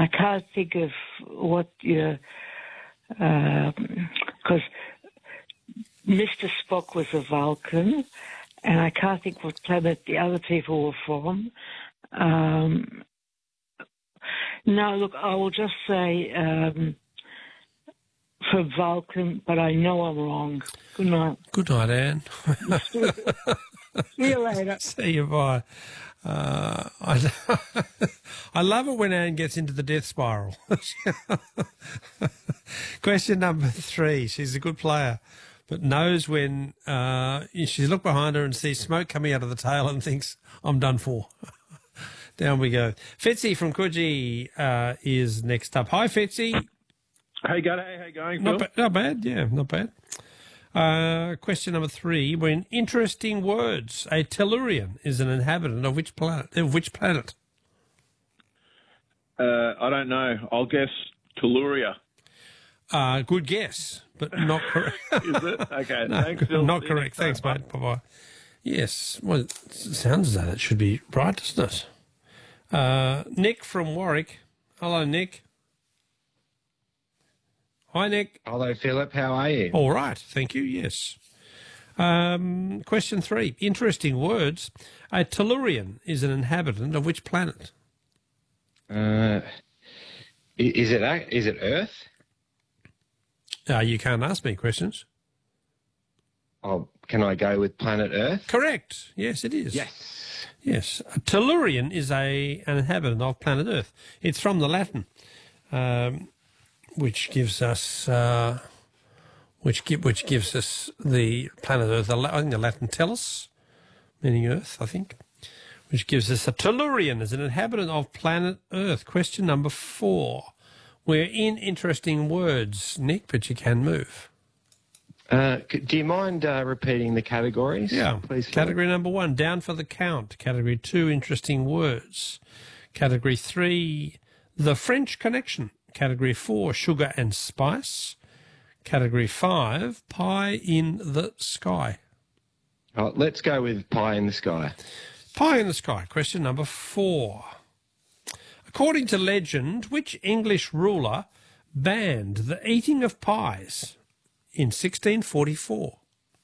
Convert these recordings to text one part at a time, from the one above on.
I can't think of what, because Mr. Spock was a Vulcan, and I can't think what planet the other people were from. No, look, I will just say for Vulcan, but I know I'm wrong. Good night. Good night, Anne. See you later. See you, bye. I love it when Anne gets into the death spiral. Question number 3. She's a good player, but knows when she's looked behind her and sees smoke coming out of the tail and thinks, I'm done for. Down we go. Fitzy from Coogee is next up. Hi, Fitzy. Hey, G'day. How you going, Phil? Not bad, yeah, not bad. Question number 3. When interesting words, a Tellurian is an inhabitant of which planet? I don't know. I'll guess Telluria. Good guess, but not correct. Is it? Okay, No, thanks, Phil. not correct. Thanks, mate. Bye-bye. Yes, well, it sounds as though that should be right, doesn't it? Nick from Warwick. Hello, Nick. Hi, Nick. Hello, Philip. How are you? All right, thank you, yes. Question 3. Interesting words. A Tellurian is an inhabitant of which planet? Is it Earth? You can't ask me questions. Oh, can I go with planet Earth? Correct. Yes, it is. Yes. Yes. A Tellurian is an inhabitant of planet Earth. It's from the Latin, which gives us which gives us the planet Earth. I think the Latin tellus, meaning Earth, I think, which gives us a Tellurian as an inhabitant of planet Earth. Question number 4. We're in interesting words, Nick, but you can move. Do you mind repeating the categories? Yeah. Please. Category number 1, down for the count. Category 2, interesting words. Category 3, the French Connection. Category 4, sugar and spice. Category 5, pie in the sky. Oh, let's go with pie in the sky. Pie in the sky. Question number 4. According to legend, which English ruler banned the eating of pies in 1644?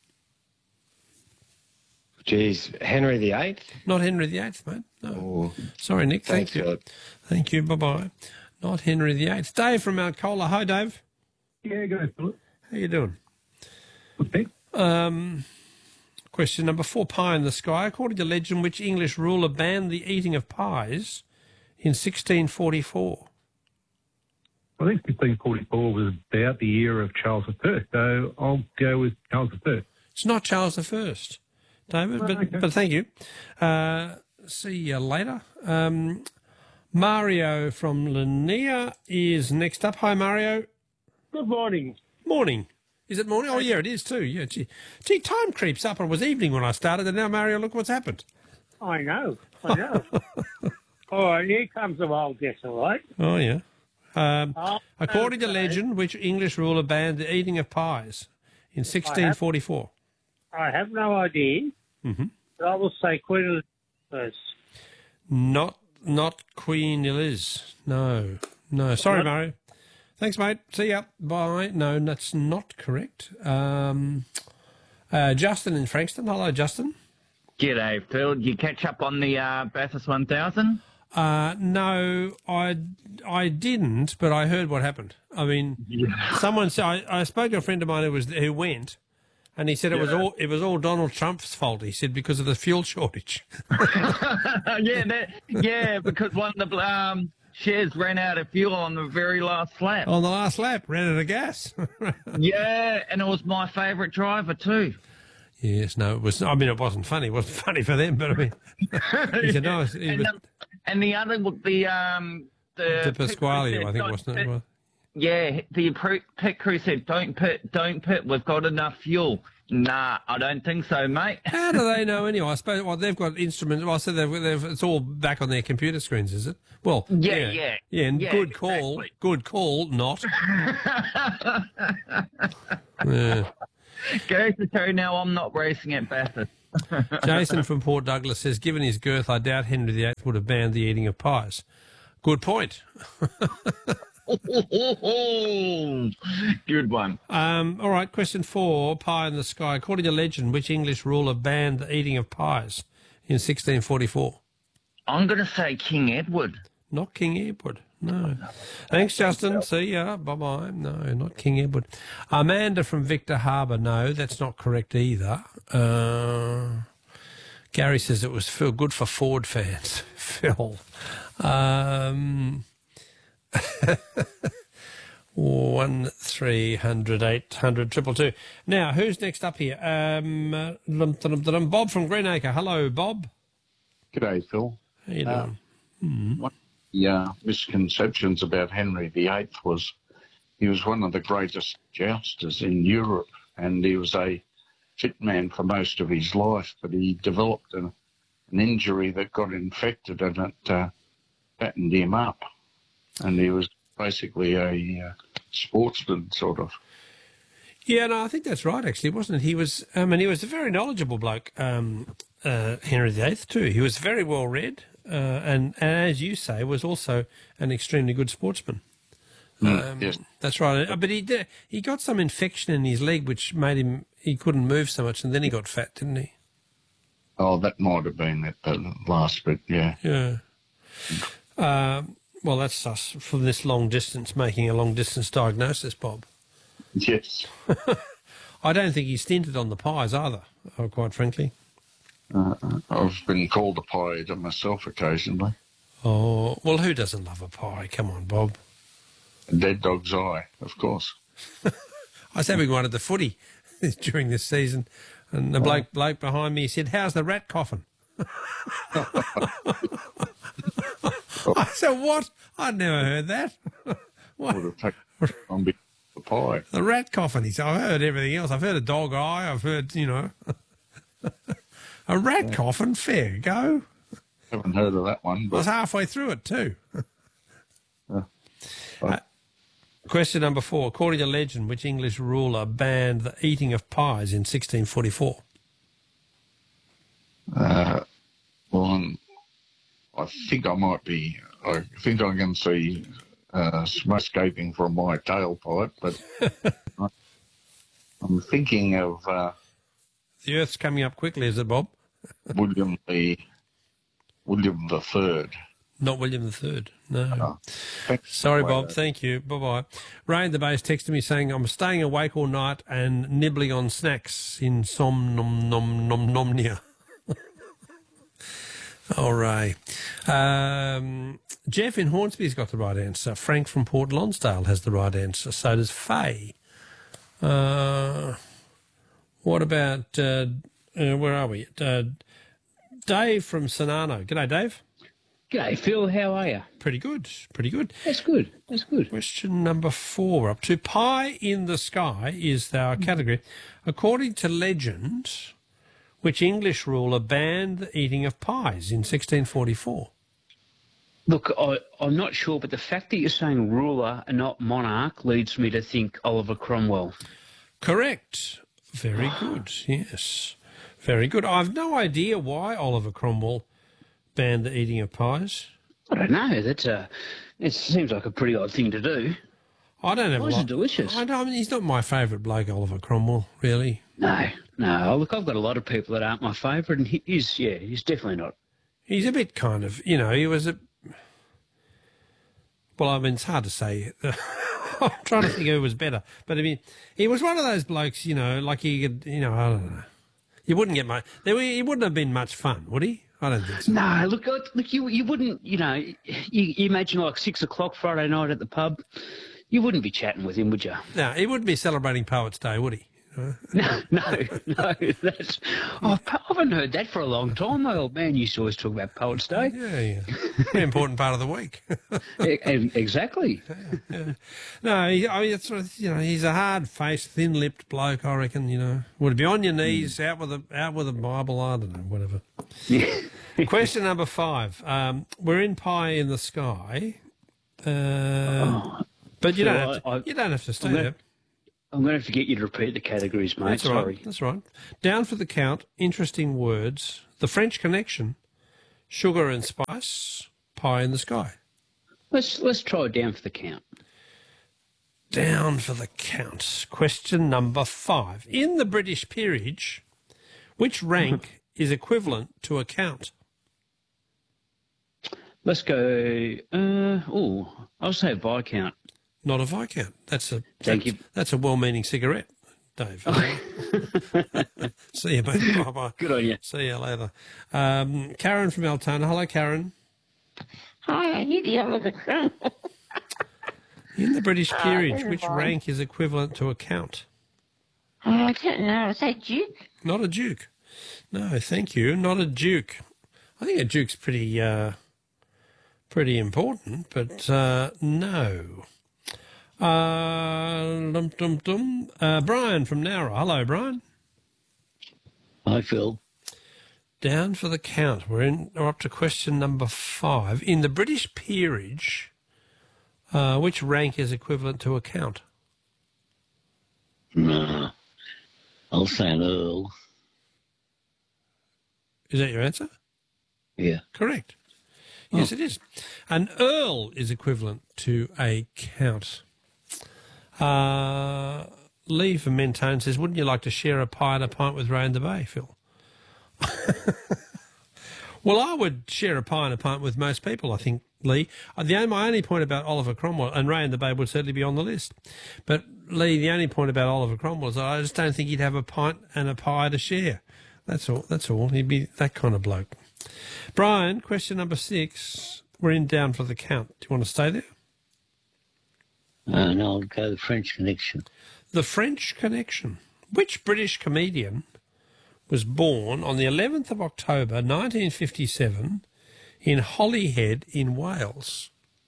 Geez, Henry VIII? Not Henry VIII, mate. No. Oh, sorry, Nick. thanks, Thank you. Philip. Thank you. Bye-bye. Not Henry VIII. Dave from Mount Cola. Hi, Dave. Yeah, go, Philip. How you doing? Good, thanks. Question number 4, pie in the sky. According to legend, which English ruler banned the eating of pies in 1644? I think 1644 was about the year of Charles I, so I'll go with Charles I. It's not Charles I, David, okay. but thank you. See you later. Mario from Linnea is next up. Hi, Mario. Good morning. Morning. Is it morning? Oh, yeah, it is too. Yeah, gee, time creeps up. It was evening when I started, and now, Mario, look what's happened. I know. All right, here comes the wild guess, all right? Oh, yeah. According to legend, which English ruler banned the eating of pies in 1644? I have no idea, but I will say Queen Elizabeth first. Not Queen Eliz. No. Sorry, Mario. Thanks, mate. See ya. Bye. No, that's not correct. Justin in Frankston. Hello, Justin. G'day, Phil. Did you catch up on the Bathurst 1000? No, I didn't, but I heard what happened. I mean, someone said I spoke to a friend of mine who went, and he said it was all Donald Trump's fault. He said because of the fuel shortage. Because one of the shares ran out of fuel on the very last lap. On the last lap, ran out of gas. Yeah, and it was my favourite driver too. Yes, no, it was. I mean, it wasn't funny. It wasn't funny for them, but I mean, he said no. And the other, the Pasquale, I think, wasn't it? Well, yeah, the pit crew said, don't pit, we've got enough fuel. Nah, I don't think so, mate. How do they know anyway? I suppose they've got instruments. Well, I said it's all back on their computer screens, is it? Well, yeah, and good call, exactly. Good call, not. Yeah. Goes to show now I'm not racing at Bathurst. Jason from Port Douglas says, given his girth, I doubt Henry VIII would have banned the eating of pies. Good point. Good one. All right, question 4, pie in the sky. According to legend, which English ruler banned the eating of pies in 1644? I'm going to say King Edward. Not King Edward, no. Thanks, Justin. See ya. Bye-bye. No, not King Edward. Amanda from Victor Harbour. No, that's not correct either. Gary says it was good for Ford fans. Phil. 1300 800 222. Now, who's next up here? Bob from Greenacre. Hello, Bob. G'day, Phil. How you doing? One of the misconceptions about Henry VIII was he was one of the greatest jousters in Europe, and he was a fit man for most of his life, but he developed an injury that got infected, and it fattened him up, and he was basically a sportsman, sort of. Yeah, no, I think that's right, actually, wasn't it? He was, he was a very knowledgeable bloke, Henry VIII, too. He was very well read, and as you say, was also an extremely good sportsman. Yes. That's right. But he got some infection in his leg, which made he couldn't move so much, and then he got fat, didn't he? Oh, that might have been it, the last bit, yeah. Yeah. Well, that's us from this long distance, making a long-distance diagnosis, Bob. Yes. I don't think he stinted on the pies either, quite frankly. I've been called a pie eater myself occasionally. Oh, well, who doesn't love a pie? Come on, Bob. A dead dog's eye, of course. I was having one at the footy during this season, and the bloke behind me said, "How's the rat coffin?" I said, "What? I'd never heard that." What? Would have taken on the pie. The rat coffin. He said, "I've heard everything else. I've heard a dog eye. I've heard, a rat coffin. Fair go." Haven't heard of that one. I was But halfway through it too. Question number 4. According to legend, which English ruler banned the eating of pies in 1644? well, I think I think I can see smoke escaping from my tailpipe, but I'm thinking of The Earth's coming up quickly, is it, Bob? William the Third. Not William III. No. Oh, Sorry, Bob. Thank you. Bye-bye. Ray in the base texted me saying, "I'm staying awake all night and nibbling on snacks in somnomnia." All right. Jeff in Hornsby's got the right answer. Frank from Port Lonsdale has the right answer. So does Faye. What about, where are we? Dave from Sonano. G'day, Dave. G'day, Phil. How are you? Pretty good. Pretty good. That's good. That's good. Question number 4. We're up to pie in the sky is our category. According to legend, which English ruler banned the eating of pies in 1644? Look, I'm not sure, but the fact that you're saying ruler and not monarch leads me to think Oliver Cromwell. Correct. Very good. Yes. Very good. I've no idea why Oliver Cromwell banned the eating of pies. I don't know. It seems like a pretty odd thing to do. I don't have Pies are delicious. I mean, he's not my favourite bloke, Oliver Cromwell, really. No. Look, I've got a lot of people that aren't my favourite, and he's definitely not. He's a bit kind of, he was a... Well, I mean, it's hard to say. I'm trying to think who was better. But, I mean, he was one of those blokes, like he could, I don't know. You wouldn't get much... He wouldn't have been much fun, would he? I don't think so. No, look, you wouldn't, you imagine like 6 o'clock Friday night at the pub, you wouldn't be chatting with him, would you? No, he wouldn't be celebrating Poets' Day, would he? No, that's... I haven't heard that for a long time. My old man used to always talk about Poets' Day. Yeah. Very important part of the week. Exactly. Yeah. No, it's sort of, he's a hard-faced, thin-lipped bloke, I reckon, Would it be on your knees, out with a Bible, I don't know, whatever. Question number 5. We're in pie in the sky, but you don't have to stay there. I'm going to have to get you to repeat the categories, mate. That's Sorry. Right. That's right. Down for the count, interesting words, the French Connection, sugar and spice, pie in the sky. Let's try it down for the count. Down for the count. Question number 5. In the British peerage, which rank is equivalent to a count? Let's go. I'll say Viscount. Not a Viscount. Thank you. That's a well-meaning cigarette, Dave. See you, mate. Bye-bye. Good on you. See you later. Karen from Altona. Hello, Karen. Hi, I hear the other crown. In the British peerage, which rank is equivalent to a count? I don't know. Is that Duke? Not a duke. No, thank you. Not a duke. I think a duke's pretty important, but no. Brian from Nowra. Hello, Brian. Hi, Phil. Down for the count. We're up to question number 5. In the British peerage, which rank is equivalent to a count? Nah, I'll say an Earl. Is that your answer? Yeah. Correct. Yes, it is. An Earl is equivalent to a count. Lee from Mentone says, wouldn't you like to share a pie and a pint with Ray in the Bay, Phil? Well, I would share a pie and a pint with most people, I think, Lee. My only point about Oliver Cromwell, and Ray in the Bay would certainly be on the list, but Lee, the only point about Oliver Cromwell is I just don't think he'd have a pint and a pie to share. That's all. He'd be that kind of bloke. Brian, question number 6. We're down for the count. Do you want to stay there? No, I'll go the French Connection. The French Connection. Which British comedian was born on the 11th of October 1957 in Holyhead in Wales?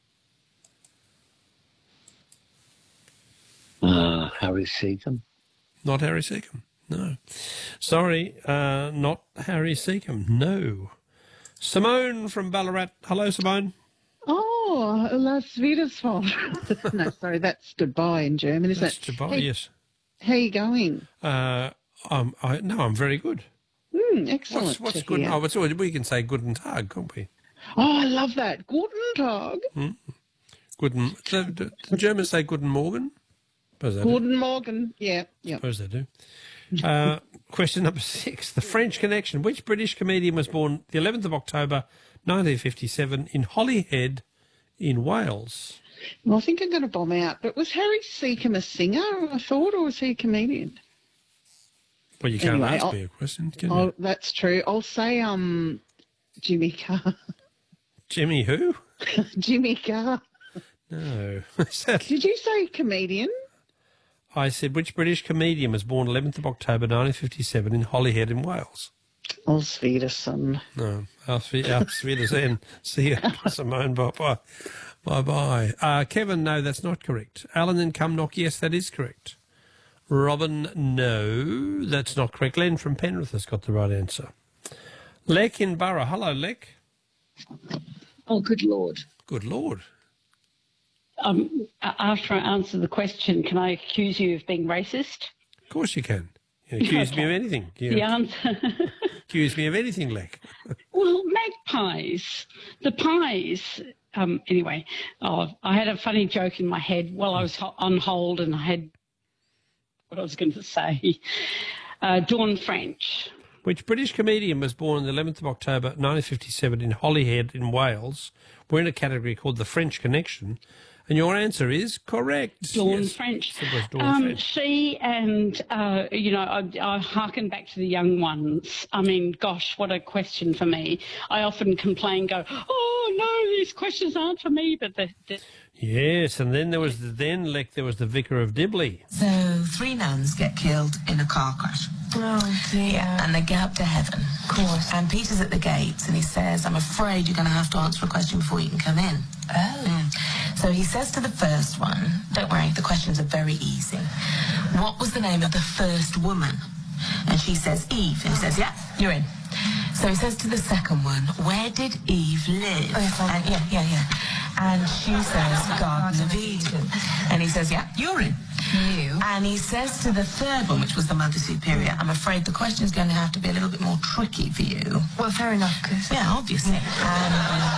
Harry Seacombe. Not Harry Seacombe, no. Sorry, not Harry Seacombe, no. Simone from Ballarat. Hello, Simone. Oh, Las Wiedersfall. No, sorry, that's goodbye in German, isn't That's it? goodbye, yes. How are you going? I'm very good. Excellent. What's to good? hear. We can say Guten Tag, can't we? Oh, I love that. Guten Tag. The Germans say Guten Morgen. Guten Morgen. Yeah. Suppose they do. Question number 6. The French Connection. Which British comedian was born the 11th of October 1957 in Holyhead in Wales? Well, I think I'm going to bomb out. But was Harry Seacombe a singer, I thought, or was he a comedian? Well, you can't Anyway, ask me a question, can you? That's true. I'll say Jimmy Carr. Jimmy who? Jimmy Carr. No. Did you say comedian? I said, which British comedian was born 11th of October 1957 in Holyhead in Wales? Os Wiedersehen. No. Auf Wiedersehen. See you, Simone. Bye-bye. Bye-bye. Kevin, no, that's not correct. Alan and Cumnock, yes, that is correct. Robin, no, that's not correct. Len from Penrith has got the right answer. Lek in Borough. Hello, Lek. Oh, good Lord. Good Lord. After I answer the question, can I accuse you of being racist? Of course you can. You accuse me of anything. The answer... Accuse me of anything, Lek. Well, magpies. The pies... anyway, I had a funny joke in my head while I was on hold and I had what I was going to say. Dawn French. Which British comedian was born on the 11th of October 1957 in Holyhead in Wales? We're in a category called the French Connection. And your answer is correct. Dawn French. It was Dawn French. She and, I hearken back to the young ones. I mean, gosh, what a question for me. I often complain, go, oh, no, these questions aren't for me, but Yes, and then there was the Vicar of Dibley. So 3 nuns get killed in a car crash. Oh, dear. Yeah, and they get up to heaven. Of course. And Peter's at the gates and he says, I'm afraid you're going to have to answer a question before you can come in. Oh. So he says to the first one, don't worry, the questions are very easy. What was the name of the first woman? And she says, Eve. And he says, yeah, you're in. So he says to the second one, where did Eve live? And, yeah. And she says, Garden of Eden. And he says, yeah, you're in. You. And he says to the third one, which was the Mother Superior, I'm afraid the question's going to have to be a little bit more tricky for you. Well, fair enough, because... Yeah, obviously.